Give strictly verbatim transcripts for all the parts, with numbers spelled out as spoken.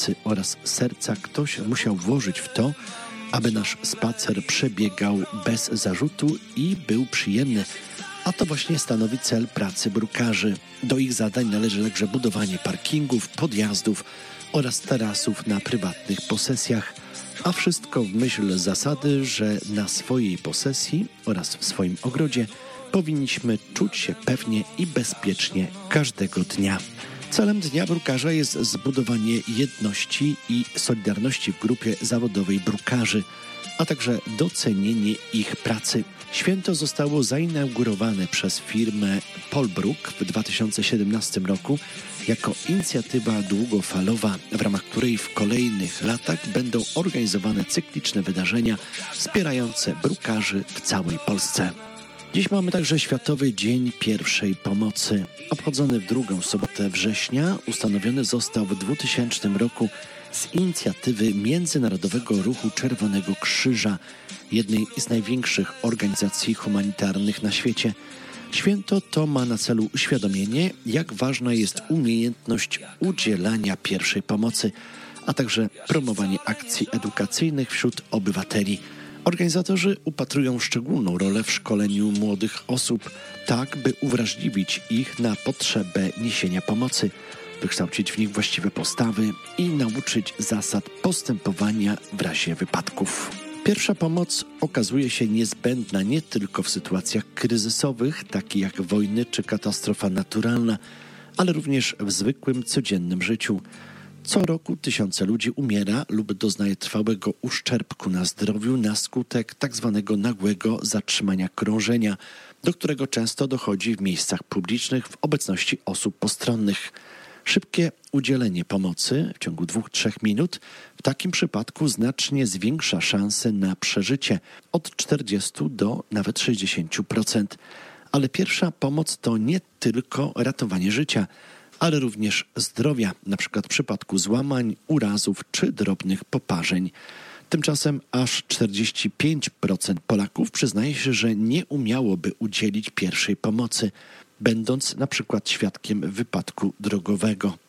pracy oraz serca ktoś musiał włożyć w to, aby nasz spacer przebiegał bez zarzutu i był przyjemny. A to właśnie stanowi cel pracy brukarzy. Do ich zadań należy także budowanie parkingów, podjazdów oraz tarasów na prywatnych posesjach. A wszystko w myśl zasady, że na swojej posesji oraz w swoim ogrodzie powinniśmy czuć się pewnie i bezpiecznie każdego dnia. Celem Dnia Brukarza jest zbudowanie jedności i solidarności w grupie zawodowej brukarzy, a także docenienie ich pracy. Święto zostało zainaugurowane przez firmę Polbruk w dwa tysiące siedemnastym roku jako inicjatywa długofalowa, w ramach której w kolejnych latach będą organizowane cykliczne wydarzenia wspierające brukarzy w całej Polsce. Dziś mamy także Światowy Dzień Pierwszej Pomocy. Obchodzony w drugą sobotę września ustanowiony został w dwutysięcznym roku z inicjatywy Międzynarodowego Ruchu Czerwonego Krzyża, jednej z największych organizacji humanitarnych na świecie. Święto to ma na celu uświadomienie, jak ważna jest umiejętność udzielania pierwszej pomocy, a także promowanie akcji edukacyjnych wśród obywateli. Organizatorzy upatrują szczególną rolę w szkoleniu młodych osób, tak by uwrażliwić ich na potrzebę niesienia pomocy, wykształcić w nich właściwe postawy i nauczyć zasad postępowania w razie wypadków. Pierwsza pomoc okazuje się niezbędna nie tylko w sytuacjach kryzysowych, takich jak wojny czy katastrofa naturalna, ale również w zwykłym, codziennym życiu. Co roku tysiące ludzi umiera lub doznaje trwałego uszczerbku na zdrowiu na skutek tzw. nagłego zatrzymania krążenia, do którego często dochodzi w miejscach publicznych w obecności osób postronnych. Szybkie udzielenie pomocy w ciągu dwóch do trzech minut w takim przypadku znacznie zwiększa szanse na przeżycie od czterdziestu do nawet sześćdziesięciu procent. Ale pierwsza pomoc to nie tylko ratowanie życia, ale również zdrowia, np. w przypadku złamań, urazów czy drobnych poparzeń. Tymczasem aż czterdzieści pięć procent Polaków przyznaje się, że nie umiałoby udzielić pierwszej pomocy, będąc na przykład świadkiem wypadku drogowego.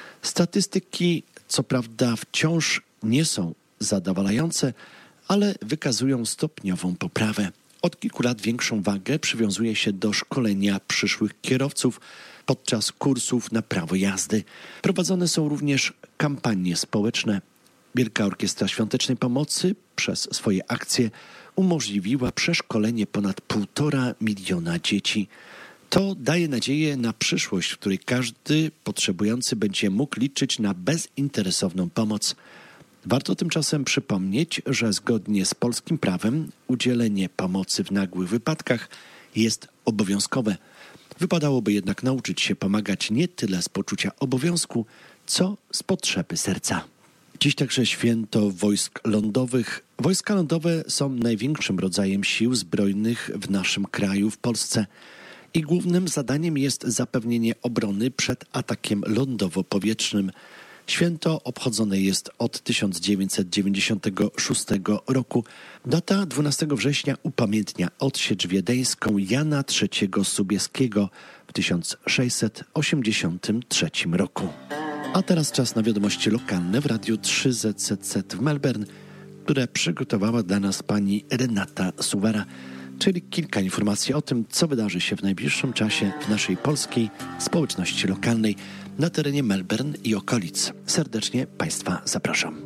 Statystyki, co prawda, wciąż nie są zadowalające, ale wykazują stopniową poprawę. Od kilku lat większą wagę przywiązuje się do szkolenia przyszłych kierowców podczas kursów na prawo jazdy. Prowadzone są również kampanie społeczne. Wielka Orkiestra Świątecznej Pomocy przez swoje akcje umożliwiła przeszkolenie ponad półtora miliona dzieci. To daje nadzieję na przyszłość, w której każdy potrzebujący będzie mógł liczyć na bezinteresowną pomoc. Warto tymczasem przypomnieć, że zgodnie z polskim prawem udzielenie pomocy w nagłych wypadkach jest obowiązkowe. Wypadałoby jednak nauczyć się pomagać nie tyle z poczucia obowiązku, co z potrzeby serca. Dziś także święto wojsk lądowych. Wojska lądowe są największym rodzajem sił zbrojnych w naszym kraju, w Polsce. Ich głównym zadaniem jest zapewnienie obrony przed atakiem lądowo-powietrznym. Święto obchodzone jest od tysiąc dziewięćset dziewięćdziesiątego szóstego roku. Data dwunastego września upamiętnia odsiecz wiedeńską Jana trzeciego Sobieskiego w tysiąc sześćset osiemdziesiątym trzecim roku. A teraz czas na wiadomości lokalne w Radiu trzy Z Z Z w Melbourne, które przygotowała dla nas pani Renata Suwera, czyli kilka informacji o tym, co wydarzy się w najbliższym czasie w naszej polskiej społeczności lokalnej na terenie Melbourne i okolic. Serdecznie Państwa zapraszam.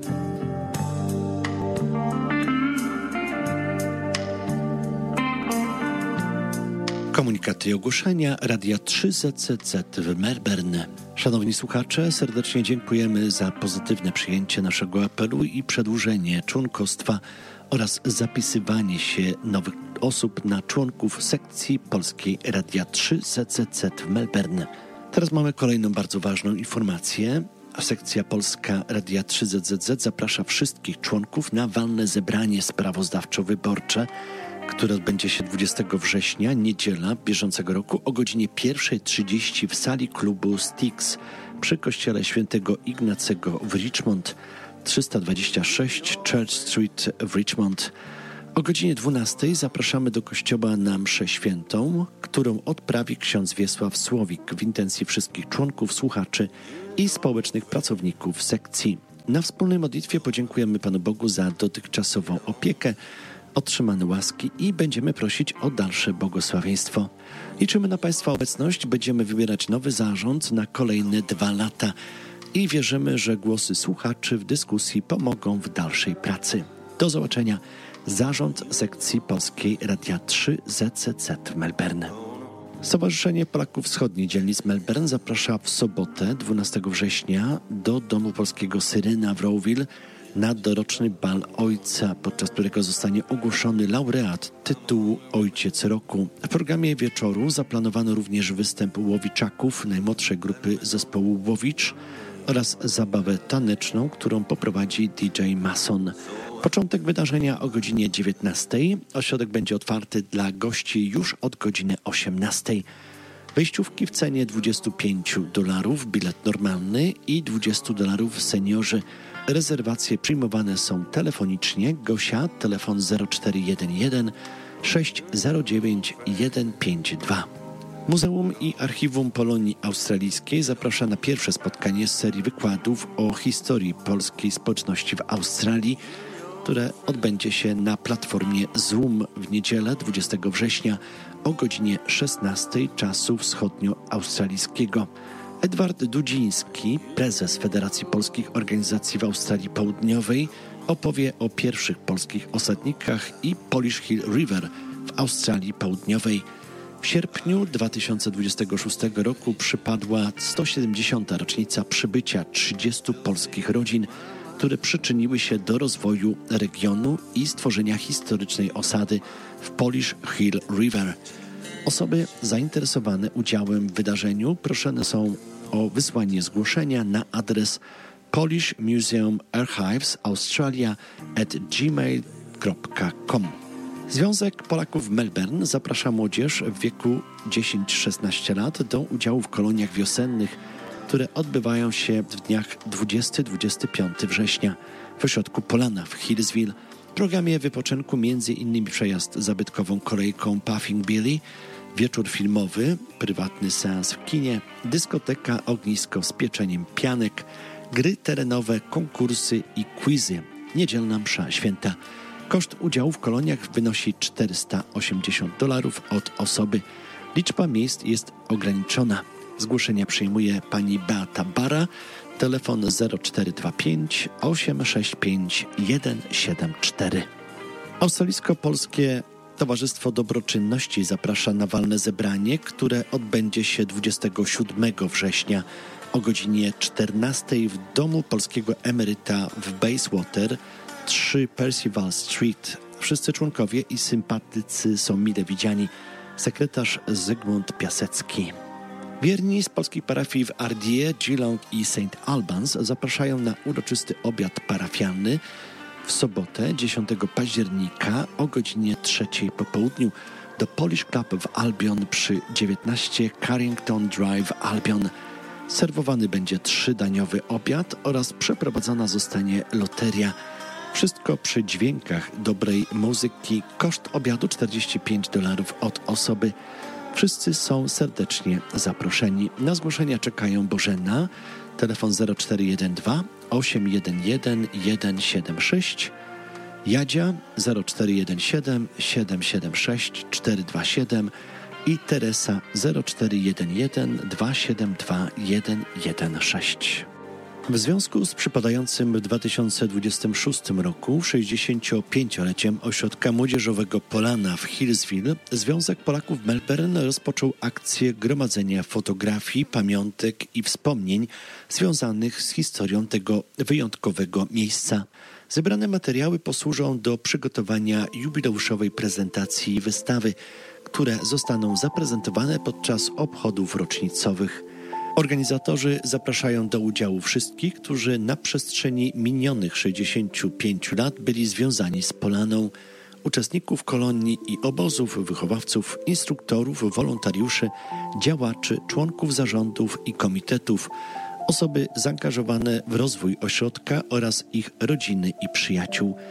Komunikaty i ogłoszenia Radia trzy Z Z Z w Melbourne. Szanowni słuchacze, serdecznie dziękujemy za pozytywne przyjęcie naszego apelu i przedłużenie członkostwa oraz zapisywanie się nowych osób na członków sekcji polskiej Radia trzy Z Z Z w Melbourne. Teraz mamy kolejną bardzo ważną informację. Sekcja polska Radia trzy Z Z Z zaprasza wszystkich członków na walne zebranie sprawozdawczo-wyborcze, które odbędzie się dwudziestego września, niedziela bieżącego roku o godzinie pierwsza trzydzieści w sali klubu Styx przy kościele świętego Ignacego w Richmond, trzysta dwadzieścia sześć Church Street w Richmond. O godzinie dwunastej zapraszamy do kościoła na mszę świętą, którą odprawi ksiądz Wiesław Słowik w intencji wszystkich członków, słuchaczy i społecznych pracowników sekcji. Na wspólnej modlitwie podziękujemy Panu Bogu za dotychczasową opiekę, otrzymane łaski i będziemy prosić o dalsze błogosławieństwo. Liczymy na Państwa obecność, będziemy wybierać nowy zarząd na kolejne dwa lata i wierzymy, że głosy słuchaczy w dyskusji pomogą w dalszej pracy. Do zobaczenia. Zarząd sekcji polskiej Radia trzy Z Z Z w Melbourne. Stowarzyszenie Polaków Wschodniej Dzielnic Melbourne zaprasza w sobotę, dwunastego września, do Domu Polskiego Syrena w Rowville na doroczny bal Ojca, podczas którego zostanie ogłoszony laureat tytułu Ojciec Roku. W programie wieczoru zaplanowano również występ łowiczaków najmłodszej grupy zespołu Łowicz oraz zabawę taneczną, którą poprowadzi D J Mason. Początek wydarzenia o godzinie dziewiętnastej. Ośrodek będzie otwarty dla gości już od godziny osiemnastej. Wejściówki w cenie dwadzieścia pięć dolarów, bilet normalny i dwadzieścia dolarów seniorzy. Rezerwacje przyjmowane są telefonicznie. Gosia, telefon zero cztery jeden jeden sześć zero dziewięć jeden pięć dwa. Muzeum i Archiwum Polonii Australijskiej zaprasza na pierwsze spotkanie z serii wykładów o historii polskiej społeczności w Australii, które odbędzie się na platformie Zoom w niedzielę dwudziestego września o godzinie szesnastej czasu wschodnioaustralijskiego. Edward Dudziński, prezes Federacji Polskich Organizacji w Australii Południowej, opowie o pierwszych polskich osadnikach i Polish Hill River w Australii Południowej. W sierpniu dwa tysiące dwudziestego szóstego roku przypadła sto siedemdziesiąta rocznica przybycia trzydziestu polskich rodzin, które przyczyniły się do rozwoju regionu i stworzenia historycznej osady w Polish Hill River. Osoby zainteresowane udziałem w wydarzeniu proszone są o wysłanie zgłoszenia na adres polish museum archives australia at gmail kropka com. Związek Polaków w Melbourne zaprasza młodzież w wieku dziesięć do szesnastu lat do udziału w koloniach wiosennych, które odbywają się w dniach dwudziestego do dwudziestego piątego września w ośrodku Polana w Hillsville. W programie wypoczynku między innymi przejazd zabytkową kolejką Puffing Billy, wieczór filmowy, prywatny seans w kinie, dyskoteka, ognisko z pieczeniem pianek, gry terenowe, konkursy i quizy, niedzielna msza święta. Koszt udziału w koloniach wynosi czterysta osiemdziesiąt dolarów od osoby. Liczba miejsc jest ograniczona. Zgłoszenia przyjmuje pani Beata Bara, telefon zero cztery dwa pięć osiem sześć pięć jeden siedem cztery. Australijsko-Polskie Towarzystwo Dobroczynności zaprasza na walne zebranie, które odbędzie się dwudziestego siódmego września o godzinie czternastej w Domu Polskiego Emeryta w Bayswater, trzy Percival Street. Wszyscy członkowie i sympatycy są mile widziani. Sekretarz Zygmunt Piasecki. Wierni z polskich parafii w Ardee, Geelong i Saint Albans zapraszają na uroczysty obiad parafialny w sobotę dziesiątego października o godzinie trzeciej po południu do Polish Club w Albion przy dziewiętnaście Carrington Drive Albion. Serwowany będzie trzydaniowy obiad oraz przeprowadzona zostanie loteria. Wszystko przy dźwiękach dobrej muzyki. Koszt obiadu czterdzieści pięć dolarów od osoby. Wszyscy są serdecznie zaproszeni. Na zgłoszenia czekają Bożena, telefon zero cztery jeden dwa osiem jeden jeden jeden siedem sześć, Jadzia zero cztery jeden siedem siedem siedem sześć cztery dwa siedem i Teresa zero cztery jeden jeden dwa siedem dwa jeden jeden sześć. W związku z przypadającym w dwa tysiące dwudziestym szóstym roku sześćdziesięciopięcioleciem Ośrodka Młodzieżowego Polana w Hillsville, Związek Polaków w Melbourne rozpoczął akcję gromadzenia fotografii, pamiątek i wspomnień związanych z historią tego wyjątkowego miejsca. Zebrane materiały posłużą do przygotowania jubileuszowej prezentacji wystawy, które zostaną zaprezentowane podczas obchodów rocznicowych. Organizatorzy zapraszają do udziału wszystkich, którzy na przestrzeni minionych sześćdziesięciu pięciu lat byli związani z Polaną, uczestników kolonii i obozów, wychowawców, instruktorów, wolontariuszy, działaczy, członków zarządów i komitetów, osoby zaangażowane w rozwój ośrodka oraz ich rodziny i przyjaciół.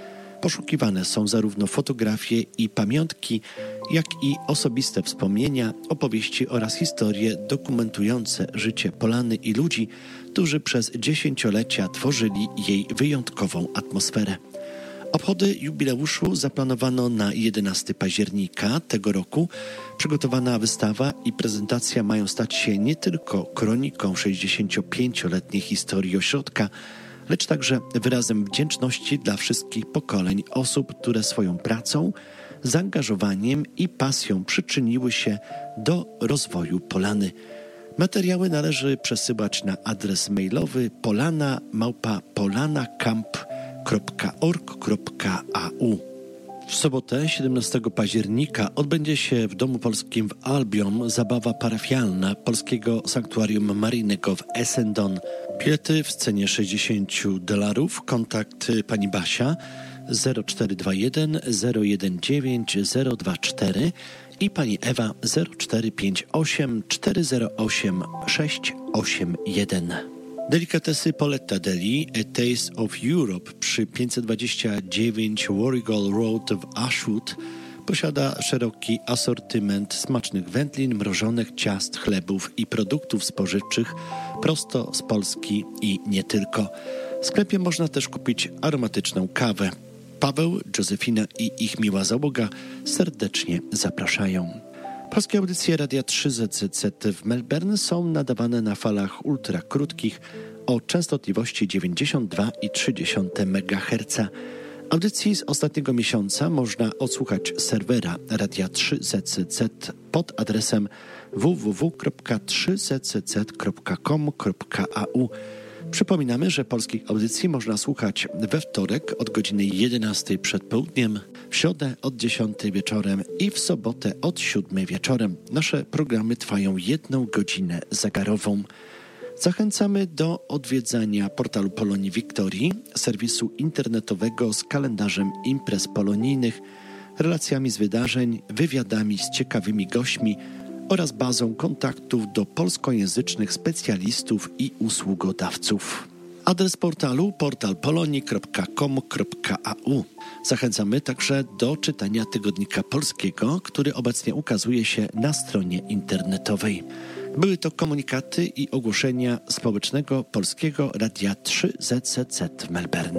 poszukiwane są zarówno fotografie i pamiątki, jak i osobiste wspomnienia, opowieści oraz historie dokumentujące życie Polany i ludzi, którzy przez dziesięciolecia tworzyli jej wyjątkową atmosferę. Obchody jubileuszu zaplanowano na jedenastego października tego roku. Przygotowana wystawa i prezentacja mają stać się nie tylko kroniką sześćdziesięciopięcioletniej historii ośrodka, lecz także wyrazem wdzięczności dla wszystkich pokoleń osób, które swoją pracą, zaangażowaniem i pasją przyczyniły się do rozwoju Polany. Materiały należy przesyłać na adres mailowy polana małpa polanacamp kropka org kropka a u. W sobotę siedemnastego października odbędzie się w Domu Polskim w Albion zabawa parafialna Polskiego Sanktuarium Maryjnego w Essendon. Bilety w cenie sześćdziesiąt dolarów. Kontakt pani Basia zero cztery dwa jeden zero jeden dziewięć zero dwa cztery i pani Ewa zero cztery pięć osiem cztery zero osiem sześć osiem jeden. Delikatesy Poletta Deli, A Taste of Europe przy pięćset dwadzieścia dziewięć Warrigal Road w Ashwood posiada szeroki asortyment smacznych wędlin, mrożonych ciast, chlebów i produktów spożywczych prosto z Polski i nie tylko. W sklepie można też kupić aromatyczną kawę. Paweł, Józefina i ich miła załoga serdecznie zapraszają. Polskie audycje Radia trzy Z Z Z w Melbourne są nadawane na falach ultrakrótkich o częstotliwości dziewięćdziesiąt dwa i trzy dziesiąte megaherca. Audycji z ostatniego miesiąca można odsłuchać z serwera Radia trzy Z Z Z pod adresem w w w kropka trzy z z z kropka com kropka a u. Przypominamy, że polskich audycji można słuchać we wtorek od godziny jedenastej przed południem, w środę od dziesiątej wieczorem i w sobotę od siódmej wieczorem. Nasze programy trwają jedną godzinę zegarową. Zachęcamy do odwiedzania portalu Polonii Wiktorii, serwisu internetowego z kalendarzem imprez polonijnych, relacjami z wydarzeń, wywiadami z ciekawymi gośćmi oraz bazą kontaktów do polskojęzycznych specjalistów i usługodawców. Adres portalu portal polonii kropka com kropka a u. Zachęcamy także do czytania Tygodnika Polskiego, który obecnie ukazuje się na stronie internetowej. Były to komunikaty i ogłoszenia społecznego Polskiego Radia trzy Z Z Z w Melbourne.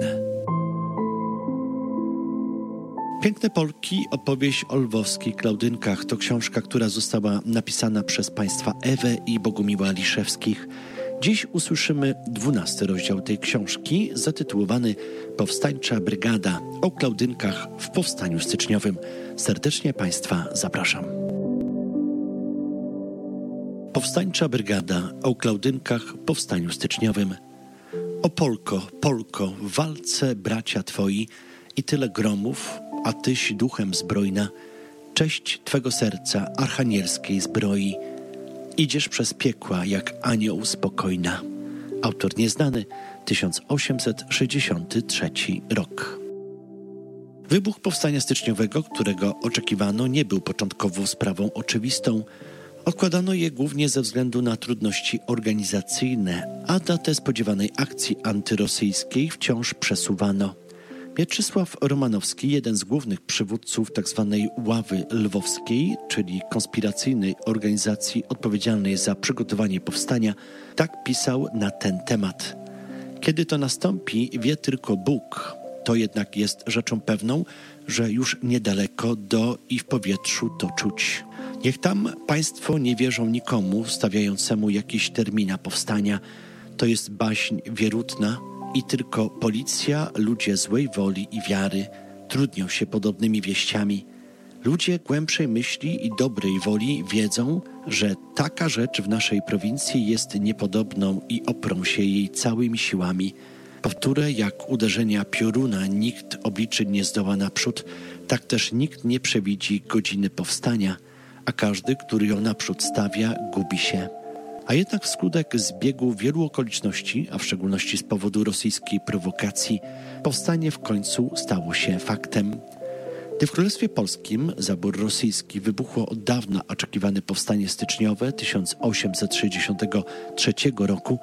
Piękne Polki, opowieść o lwowskich Klaudynkach to książka, która została napisana przez państwa Ewę i Bogumiła Liszewskich. Dziś usłyszymy dwunasty rozdział tej książki, zatytułowany Powstańcza Brygada o Klaudynkach w Powstaniu Styczniowym. Serdecznie państwa zapraszam. Powstańcza Brygada o Klaudynkach w Powstaniu Styczniowym. O Polko, Polko, w walce bracia twoi i tyle gromów, a tyś duchem zbrojna, cześć twego serca archanielskiej zbroi. Idziesz przez piekła jak anioł spokojna. Autor nieznany, tysiąc osiemset sześćdziesiąty trzeci rok. Wybuch powstania styczniowego, którego oczekiwano, nie był początkowo sprawą oczywistą. Odkładano je głównie ze względu na trudności organizacyjne, a datę spodziewanej akcji antyrosyjskiej wciąż przesuwano. Mieczysław Romanowski, jeden z głównych przywódców tzw. Ławy Lwowskiej, czyli konspiracyjnej organizacji odpowiedzialnej za przygotowanie powstania, tak pisał na ten temat. Kiedy to nastąpi, wie tylko Bóg. To jednak jest rzeczą pewną, że już niedaleko do i w powietrzu to czuć. Niech tam państwo nie wierzą nikomu stawiającemu jakiś termina powstania. To jest baśń wierutna i tylko policja, ludzie złej woli i wiary trudnią się podobnymi wieściami. Ludzie głębszej myśli i dobrej woli wiedzą, że taka rzecz w naszej prowincji jest niepodobną i oprą się jej całymi siłami. Powtórę, jak uderzenia pioruna nikt obliczyć nie zdoła naprzód, tak też nikt nie przewidzi godziny powstania, a każdy, który ją naprzód stawia, gubi się. A jednak wskutek zbiegu wielu okoliczności, a w szczególności z powodu rosyjskiej prowokacji, powstanie w końcu stało się faktem. Gdy w Królestwie Polskim zabór rosyjski wybuchło od dawna oczekiwane powstanie styczniowe tysiąc osiemset sześćdziesiątego trzeciego roku,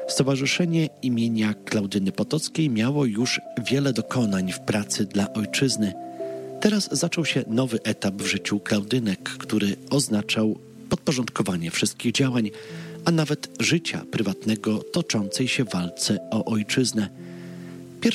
Stowarzyszenie imienia Klaudyny Potockiej miało już wiele dokonań w pracy dla ojczyzny. Teraz zaczął się nowy etap w życiu Klaudynek, który oznaczał podporządkowanie wszystkich działań, a nawet życia prywatnego toczącej się walce o ojczyznę.